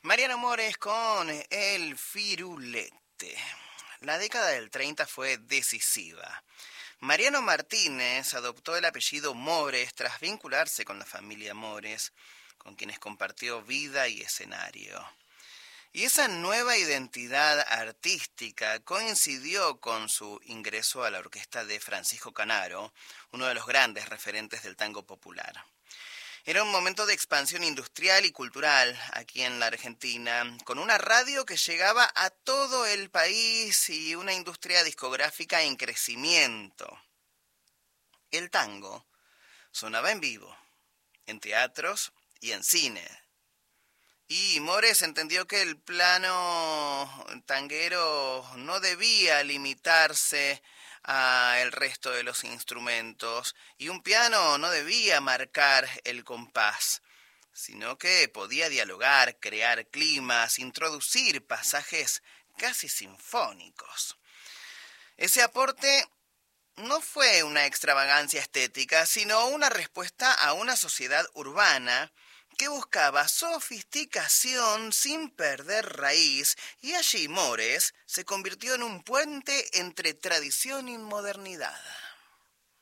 Mariano Mores con El Firulete. La década del 30 fue decisiva. Mariano Martínez adoptó el apellido Mores tras vincularse con la familia Mores, con quienes compartió vida y escenario. Y esa nueva identidad artística coincidió con su ingreso a la orquesta de Francisco Canaro, uno de los grandes referentes del tango popular. Era un momento de expansión industrial y cultural aquí en la Argentina, con una radio que llegaba a todo el país y una industria discográfica en crecimiento. El tango sonaba en vivo, en teatros y en cine. Y Mores entendió que el plano tanguero no debía limitarse a el resto de los instrumentos y un piano no debía marcar el compás, sino que podía dialogar, crear climas, introducir pasajes casi sinfónicos. Ese aporte no fue una extravagancia estética, sino una respuesta a una sociedad urbana que buscaba sofisticación sin perder raíz, y allí Mores se convirtió en un puente entre tradición y modernidad.